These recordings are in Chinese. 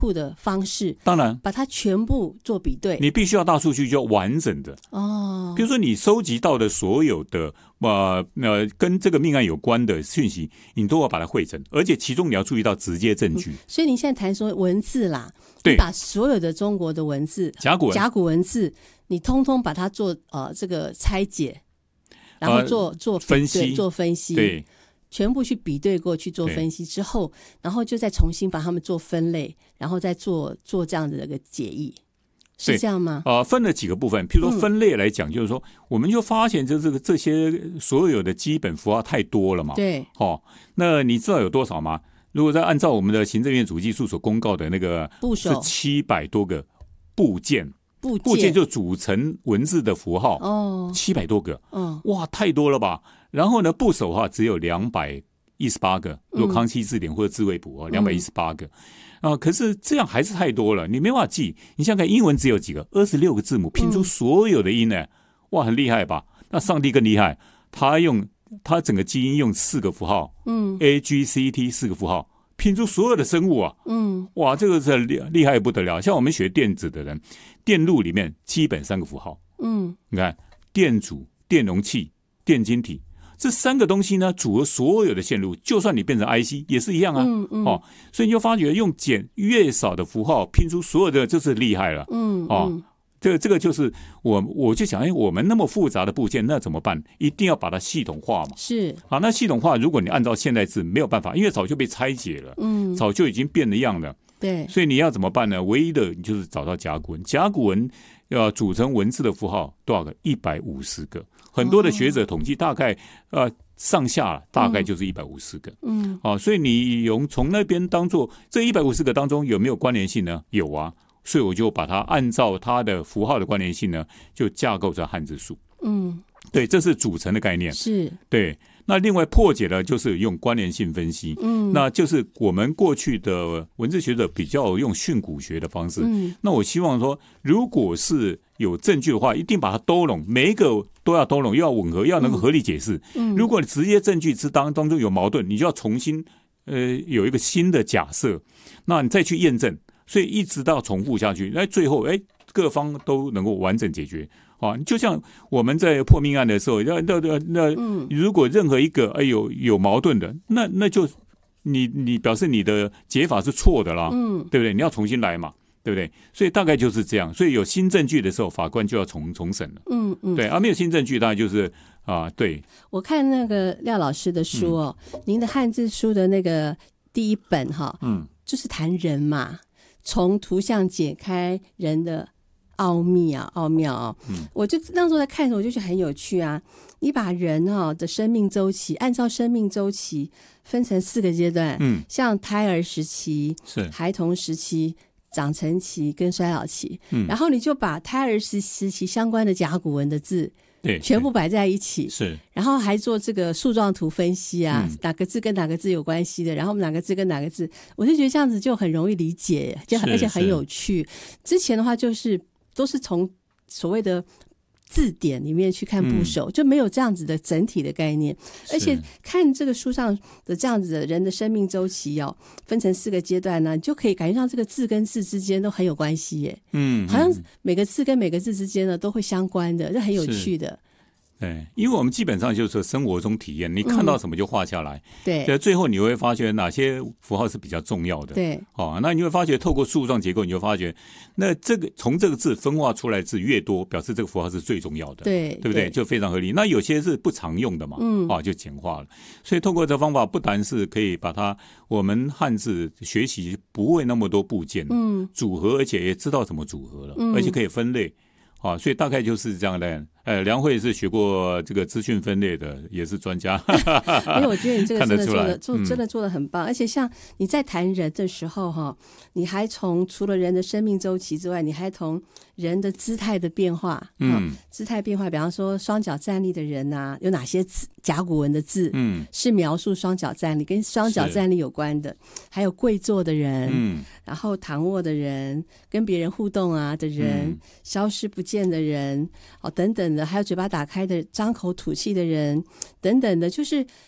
库的方式， 当然把它全部做比对。 你必须要大数据就完整的哦。比如说你收集到的所有的跟这个命案有关的讯息，你都要把它汇整，而且其中你要注意到直接证据。 所以你现在谈说文字啦， 对， 你把所有的中国的文字、甲骨文字，你通通把它做这个拆解，然后做分析， 对。 全部去比对过去做分析之后，然后就再重新把它们做分类，然后再做这样的一个解译，是这样吗？ 分了几个部分，譬如说分类来讲，就是说我们就发现这些所有的基本符号太多了嘛。 对， 那你知道有多少吗？如果再按照我们的行政院主计处所公告的那个部首是700多个部件就组成文字的符号700多个，哇，太多了吧？然后呢，部首的话只有218个，如果康熙字典或者智慧谱218个可是这样还是太多了，你没办法记。你想想看，英文只有几个26个字母拼出所有的音呢？哇，很厉害吧？那上帝更厉害，他整个基因用4个符号，A G C T 4个符号拼出所有的生物啊，哇，这个是厉害不得了。像我们学电子的人，电路里面基本3个符号，你看电阻、电容器、电晶体。这3个东西呢，组合所有的线路，就算你变成 IC 也是一样啊。所以你就发觉用越少的符号拼出所有的，就是厉害了。这个就是我就想，我们那么复杂的部件，那怎么办？一定要把它系统化嘛。 是那系统化，如果你按照现代字没有办法，因为早就被拆解了，早就已经变了样了。 对， 所以你要怎么办呢？唯一的你就是找到甲骨文，甲骨文要组成文字的符号多少个？150个。很多的学者统计，大概上下大概就是150个。所以你从那边当做这150个当中有没有关联性呢？有啊，所以我就把它按照它的符号的关联性呢，就架构成汉字数。对，这是组成的概念。 是， 对。那另外破解的就是用关联性分析，那就是我们过去的文字学者比较用训诂学的方式。那我希望说，如果是有证据的话，一定把它兜拢，每一个都要兜拢，又要吻合，又要能够合理解释。如果你直接证据当中有矛盾，你就要重新有一个新的假设，那你再去验证，所以一直到重复下去，那最后各方都能够完整解决。就像我们在破命案的时候，如果任何一个有矛盾的，那就你表示你的解法是错的啦，对不对？你要重新来嘛，对不对？所以大概就是这样。所以有新证据的时候，法官就要重审了。对，没有新证据，当然就是对。 我看那个廖老师的书您的汉字书的那个第一本就是谈人嘛，从图像解开人的奥妙我就那时候在看的时候，我就觉得很有趣啊。你把人的生命周期按照生命周期分成4个阶段，像胎儿时期、孩童时期、长成期跟衰老期，然后你就把胎儿时期相关的甲骨文的字全部摆在一起， 是， 然后还做这个树状图分析啊，哪个字跟哪个字有关系的，然后哪个字跟哪个字，我就觉得这样子就很容易理解，而且很有趣。之前的话都是从所谓的字典里面去看部首，就没有这样子的整体的概念。而且看这个书上的这样子的人的生命周期分成4个阶段呢，你就可以感觉到这个字跟字之间都很有关系耶。好像每个字跟每个字之间呢都会相关的，这很有趣的。 对，因为我们基本上就是生活中体验，你看到什么就画下来。 对， 最后你会发觉哪些符号是比较重要的。 对， 那你会发觉透过树状结构，你会发觉，那从这个字分化出来的字越多，表示这个符号是最重要的。对不对？就非常合理。那有些是不常用的嘛，就简化了。所以透过这方法，不单是可以把它我们汉字学习不会那么多部件，组合，而且也知道怎么组合了，而且可以分类。所以大概就是这样的。梁慧是学过这个资讯分类的，也是专家。 因为我觉得你这个真的做得很棒，而且像你在谈人的时候你还除了人的生命周期之外，你还从人的姿态的变化，姿态变化，比方说双脚站立的人啊，有哪些甲骨文的字是描述双脚站立，跟双脚站立有关的，还有跪坐的人，然后躺卧的人，跟别人互动的人，消失不见的人，等等的，还有嘴巴打开的张口吐气的人等等的，就是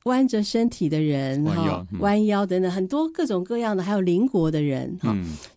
弯着身体的人哈，弯腰等等，很多各种各样的，还有邻国的人哈。